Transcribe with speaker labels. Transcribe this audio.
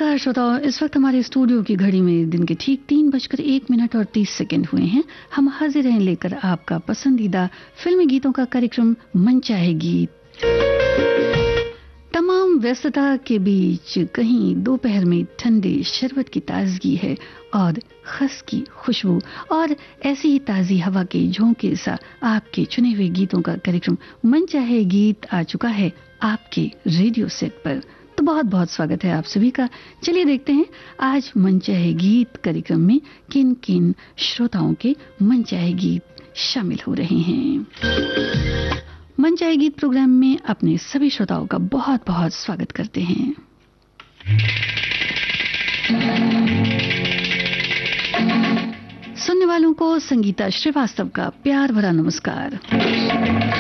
Speaker 1: नमस्कार श्रोताओं, इस वक्त हमारे स्टूडियो की घड़ी में दिन के ठीक 3:01 हुए हैं। हम हाजिर हैं लेकर आपका पसंदीदा फिल्मी गीतों का कार्यक्रम मन चाहे गीत। तमाम व्यस्तता के बीच कहीं दोपहर में ठंडे शरबत की ताजगी है और खस की खुशबू और ऐसी ही ताजी हवा के झोंके सा आपके चुने हुए गीतों का कार्यक्रम मन चाहे गीत आ चुका है आपके रेडियो सेट पर। तो बहुत बहुत स्वागत है आप सभी का। चलिए देखते हैं आज मन चाहे गीत कार्यक्रम में किन किन श्रोताओं के मन चाहे गीत शामिल हो रहे हैं। मन चाहे गीत प्रोग्राम में अपने सभी श्रोताओं का बहुत बहुत स्वागत करते हैं। सुनने वालों को संगीता श्रीवास्तव का प्यार भरा नमस्कार।